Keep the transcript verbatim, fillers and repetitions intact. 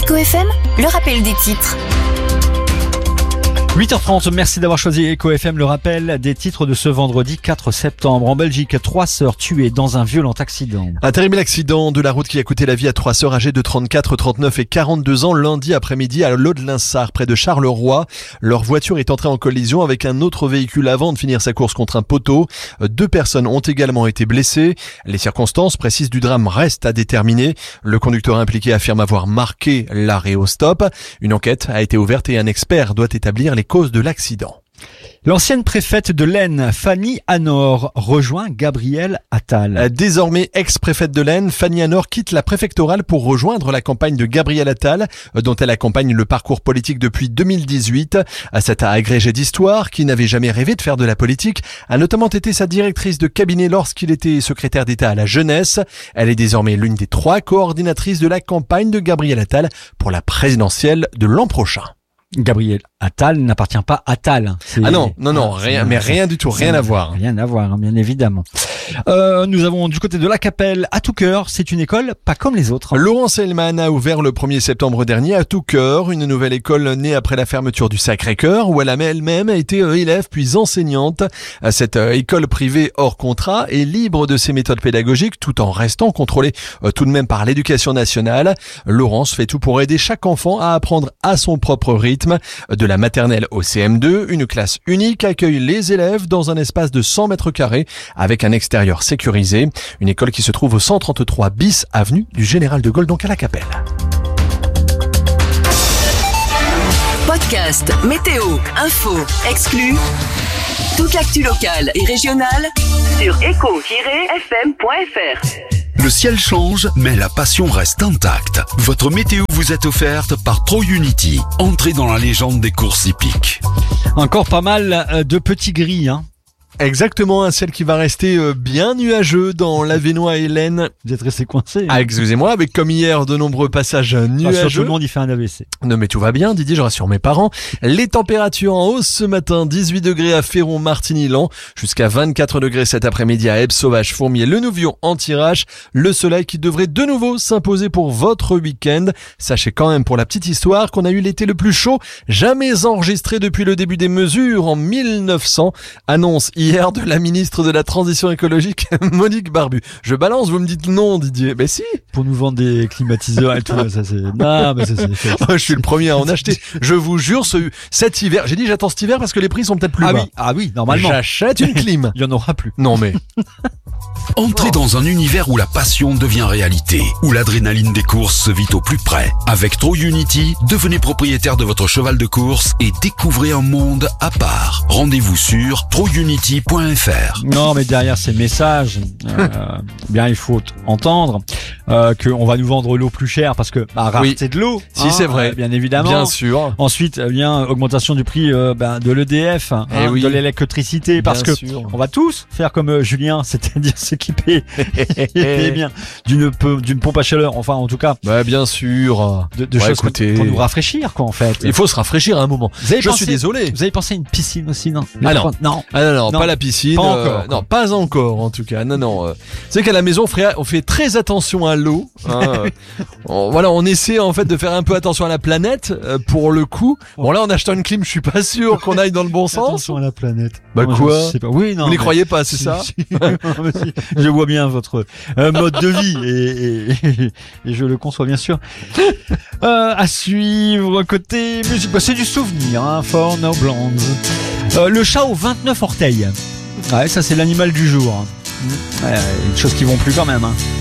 Eco F M, le rappel des titres. huit heures trente, merci d'avoir choisi Eco F M, le rappel des titres de ce vendredi quatre septembre. En Belgique, trois sœurs tuées dans un violent accident. Un terrible accident de la route qui a coûté la vie à trois sœurs âgées de trente-quatre, trente-neuf et quarante-deux ans lundi après-midi à Laux-de-Linsart, près de Charleroi. Leur voiture est entrée en collision avec un autre véhicule avant de finir sa course contre un poteau. Deux personnes ont également été blessées. Les circonstances précises du drame restent à déterminer. Le conducteur impliqué affirme avoir marqué l'arrêt au stop. Une enquête a été ouverte et un expert doit établir les causes de l'accident. L'ancienne préfète de l'Aisne, Fanny Anor, rejoint Gabriel Attal. Désormais ex-préfète de l'Aisne, Fanny Anor quitte la préfectorale pour rejoindre la campagne de Gabriel Attal, dont elle accompagne le parcours politique depuis deux mille dix-huit. Cette agrégée d'histoire, qui n'avait jamais rêvé de faire de la politique, a notamment été sa directrice de cabinet lorsqu'il était secrétaire d'État à la jeunesse. Elle est désormais l'une des trois coordinatrices de la campagne de Gabriel Attal pour la présidentielle de l'an prochain. Gabriel Attal n'appartient pas à Attal. Ah non, non, non, ah, rien, mais rien du tout, rien à voir. Rien à voir, bien évidemment. Euh, nous avons du côté de La Capelle, à Touqueur, c'est une école pas comme les autres. Laurence Hellman a ouvert le premier septembre dernier à Touqueur, une nouvelle école née après la fermeture du Sacré-Cœur, où elle a elle-même été élève puis enseignante. Cette école privée hors contrat est libre de ses méthodes pédagogiques tout en restant contrôlée tout de même par l'éducation nationale. Laurence fait tout pour aider chaque enfant à apprendre à son propre rythme. De la maternelle au C M deux, une classe unique accueille les élèves dans un espace de cent mètres carrés avec un extérieur sécurisé. Une école qui se trouve au cent trente-trois bis avenue du Général de Gaulle, donc à La Capelle. Podcast, météo, info, exclus. Toute l'actu locale et régionale sur eco tiret f m point f r. Le ciel change, mais la passion reste intacte. Votre météo vous est offerte par ProUnity. Entrez dans la légende des courses hippiques. Encore pas mal de petits gris, hein. Exactement, un ciel qui va rester bien nuageux dans l'Avesnois et l'Aisne. Vous êtes resté coincé. Ah, excusez-moi, avec comme hier de nombreux passages nuageux. Tout le monde y fait un A V C. Non mais tout va bien, Didier, je rassure mes parents. Les températures en hausse ce matin, dix-huit degrés à Féron-Martigny-Lan, jusqu'à vingt-quatre degrés cet après-midi à Ebbe-Sauvage-Fourmier, le Nouvion en tirage. Le soleil qui devrait de nouveau s'imposer pour votre week-end. Sachez quand même pour la petite histoire qu'on a eu l'été le plus chaud jamais enregistré depuis le début des mesures en mille neuf cents. Annonce hier de la ministre de la Transition écologique, Monique Barbu. Je balance, vous me dites non, Didier. Ben si. Pour nous vendre des climatiseurs et tout, ça c'est... Non, mais ça c'est... Oh, je suis le premier à en acheter. Je vous jure, ce... cet hiver, j'ai dit j'attends cet hiver parce que les prix sont peut-être plus ah bas. Oui, ah oui, normalement. J'achète une clim. Il y en aura plus. Non mais... Entrez dans un univers où la passion devient réalité, où l'adrénaline des courses se vit au plus près. Avec ProUnity, devenez propriétaire de votre cheval de course et découvrez un monde à part. Rendez-vous sur pro unity point f r. Non, mais derrière ces messages, euh, bien il faut entendre euh, qu'on va nous vendre l'eau plus chère parce que bah, rareté oui. de l'eau. Si hein, c'est vrai, euh, bien évidemment. Bien sûr. Ensuite, eh bien augmentation du prix euh, ben, de l'E D F, hein, eh oui. de l'électricité, parce bien que sûr. On va tous faire comme euh, Julien, c'est-à-dire s'équiper eh bien d'une d'une pompe à chaleur. Enfin, en tout cas. Bah bien sûr. De, de ouais, choses écoutez, pour nous rafraîchir, quoi, en fait. Il faut se rafraîchir à un moment. Vous avez Je pensé, suis désolé. Vous avez pensé à une piscine aussi, non? Ah non. non. Ah non, non, non, pas la piscine. Pas euh, encore. Non, pas encore en tout cas. Non, non. Euh, c'est qu'à la maison, on fait, on fait très attention à l'eau. Hein, on, voilà, on essaie en fait de faire un peu attention à la planète euh, pour le coup. Bon là, en achetant une clim, je suis pas sûr qu'on aille dans le bon sens. Attention à la planète. Bah non, quoi je sais pas. Oui, non. Vous n'y mais... croyez pas, c'est si, ça si. si. Je vois bien votre euh, mode de vie et, et, et je le conçois bien sûr. Euh, à suivre côté musique, bah, c'est du souvenir, hein, For No Blondes. Euh, le chat aux vingt-neuf orteils. Ouais, ça c'est l'animal du jour. Ouais, une chose qui vont plus quand même. Hein.